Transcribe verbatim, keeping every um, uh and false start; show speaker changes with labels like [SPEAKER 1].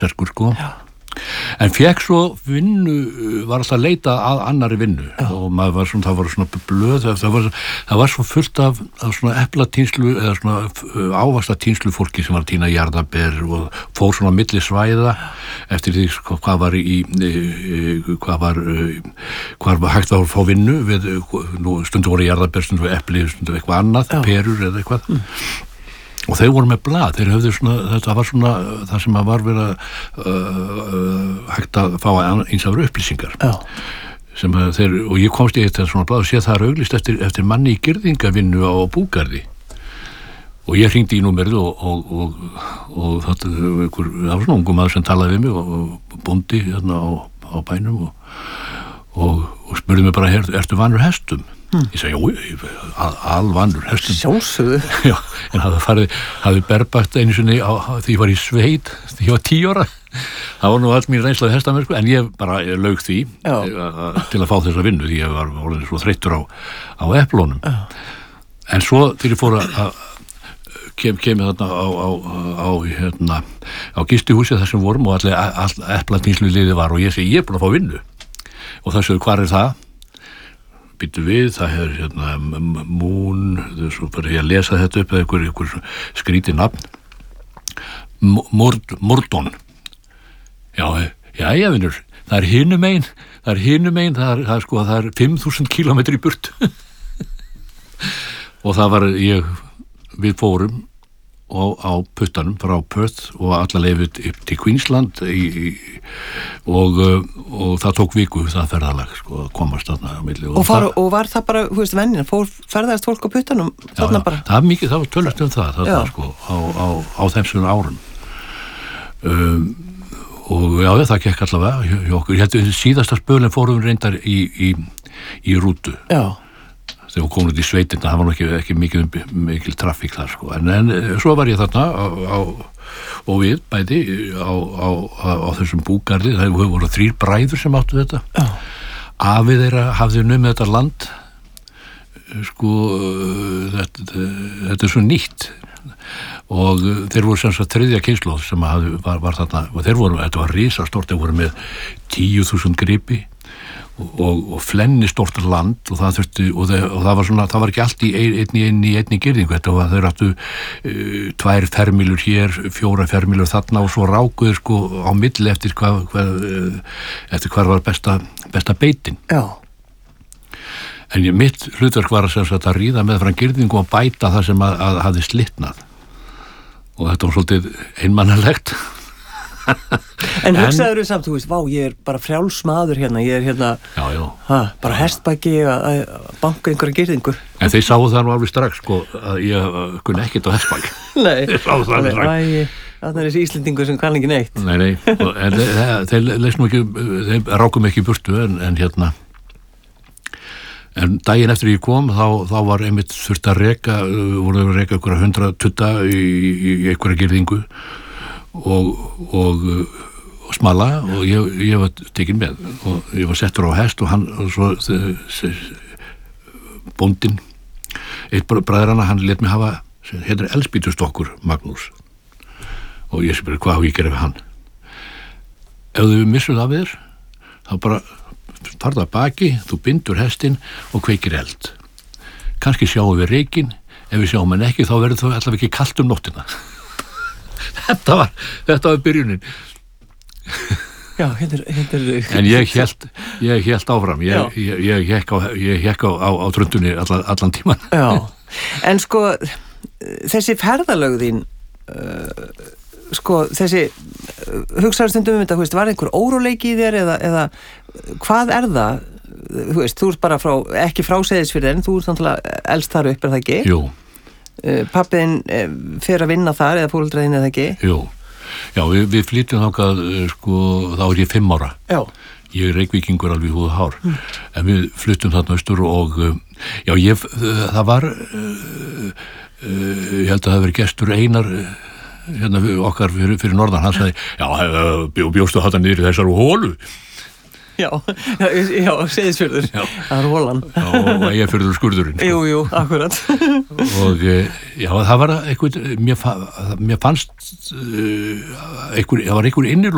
[SPEAKER 1] sterkur sko. Já. En fekk svo vinnu, var alltaf að leita að annari vinnu. Já. Og maður var svona, það var svona blöð, það var, það var svo fullt af, af svona eplatínslu eða svona ávaxtatínslu fólki sem var að tína jarðarber og fór svona á milli svæða eftir því hvað var í, hvað var, hvað var hægt að fá vinnu við, nú stundu voru jarðarber, stundu voru epli, stundu eitthvað annað, Já. Perur eða eitthvað. Mm. Og þeir voru með blað, þeir höfðu svona, þetta var svona það sem að var verið að uh, hægt að fá eins af upplýsingar. Já. Sem að þeir, og ég komst í þetta svona blað og sé það er auglýst eftir, eftir manni í girðingavinnu á Búgarði. Og ég hringdi í númerið og, og, og, og þetta, einhver, það var svona ungum maður sem talaði við mig og, og bóndi hérna á, á bænum og, og, og spurði mig bara, er, ertu vanur hestum? Hmm. Ég sagði, jú, al, alvannur hestum.
[SPEAKER 2] Sjálfsögðu.
[SPEAKER 1] Já, en hafði farið, hafði berbætt einu sinni á, því ég var í sveit, því ég var tíu ára. Það var nú allt mín reynslaði hestamennsku, en ég bara ég laug því a, a, til að fá þessa vinnu, því ég var orðinn svo þreyttur á, á eplónum. Já. En svo til ég fór að kem, kemur þarna á, á, á, hérna, á gistihúsi þar sem vorum og allir all, eplatínslu liði var og ég segi, ég er búin að fá vinnu. Og það segir, hvar er það? Býttu við, það er hérna Mún, svo bara ég að lesa þetta upp eða einhver, einhver skrítið nafn Mordon. Já, já, já, vinnur, það er hinum megin, það er hinum megin, það er, það er sko, það er fimm þúsund kílómetri í burt. Og það var ég, við fórum og á puttanum frá Perth og alla leifið upp til Queensland í, í, og, og það tók viku það ferðalag sko, að komast þarna á milli.
[SPEAKER 2] Og, og, far, og var það bara, þú veist, vennin, fór ferðaðist fólk á puttanum þarna já, bara?
[SPEAKER 1] Það var mikið, það var tölvöld um það þarna, sko, á, á, á þessum árum. Um, og já, það gekk allavega hjá okkur. Ég held að síðasta spölinn fórum reyndar í, í, í rútu. Já. Þegar hún kom út í sveitina, það var nú ekki, ekki mikil, mikil trafík þar sko. En, en svo var ég þarna á, á, og við bæði á, á, á, á þessum Búgarði, það voru þrír bræður sem áttu þetta. Já. Afi þeirra hafði numið þetta land, sko, þetta, þetta er svo nýtt. Og þeir voru sem sagt þriðja kynslóð sem hafði, var, var þarna, og þeir voru, þetta var risastórt, þeir voru með tíu þúsund gripi. Og, og flenni stórt land og það þurfti og, þeir, og það var svona, það var ekki allt í einni einni einni girðingu, þetta var þeir áttu uh, tvær fermílur hér, fjóra fermílur þarna og svo rákuður sko á milli eftir hvað, hvað uh, eftir hvað var besta, besta beitin. Já. En ég, mitt hlutverk var að, sagt, að ríða með frá girðingu og bæta það sem að, að hafði slitnað og þetta var svolítið einmannalegt.
[SPEAKER 2] En hugsaður þú samt, þú veist, vá, ég er bara frjáls maður hérna, ég er hérna
[SPEAKER 1] já, já.
[SPEAKER 2] Ha, bara hestbaki að banka einhverja girðingu.
[SPEAKER 1] En þeir sáu það nú alveg strax sko, að ég kunni ekkert á hestbaki.
[SPEAKER 2] Nei,
[SPEAKER 1] þeir sáu það alveg strax.
[SPEAKER 2] Það er þessi Íslendingur sem kann ekki neitt.
[SPEAKER 1] Nei, nei, en þeir, þeir leist nú ekki, þeir rákum ekki í burtu en, en hérna en daginn eftir ég kom þá, þá var einmitt þurft að reka, voru að reka einhverja hundra tutta í, í, í einhverja girðingu og, og, og smala og ég, ég var tekinn með og ég var settur á hest og hann og svo bóndinn eitt bræðranna, hann lét mig hafa hérna er eldspýtustokkur Magnús og ég spyrir hvað á ég gera við hann ef þau missuð af þér þá bara farða baki, þú bindur hestinn og kveikir eld kannski sjáum við reykinn ef við sjáum hann ekki þá verður þau allavega ekki kalt um nóttina Þetta var, þetta var byrjunin.
[SPEAKER 2] Já, hérna er, hérna er...
[SPEAKER 1] En ég hélt, ég hélt áfram, ég, ég, ég hékk á, ég hékk á, á, á tröndunni allan, allan tíman.
[SPEAKER 2] Já, en sko, þessi ferðalögðin, uh, sko, þessi, hugsaður stundum um þetta, þú veist, var einhver óróleiki í þér eða, eða hvað er það? Þú veist, þú ert bara frá, ekki frá Seyðisfirði, þú ert náttúrulega elst þar upp, er það ekki?
[SPEAKER 1] Jú.
[SPEAKER 2] Pappiðin fer að vinna þar eða fóreldræðin eða ekki?
[SPEAKER 1] Jú, já við, við flytjum þangað sko, þá er ég fimm ára já. Ég er reykvíkingur alveg í húð og hár mm. en við flytjum þarna austur og já ég, það var uh, uh, ég held að það hefur gestur Einar hérna okkar fyrir, fyrir norðan, hann sagði já, bjó, bjóstu þetta niður í þessar hólu
[SPEAKER 2] Já, já, Seyðisfjörður, það er hólan.
[SPEAKER 1] Já, og ég fyrir skurðurinn. Sko.
[SPEAKER 2] Jú, jú, akkurat.
[SPEAKER 1] Og já, það var eitthvað, mér, mér fannst, uh, eitthvað, það var eitthvað innir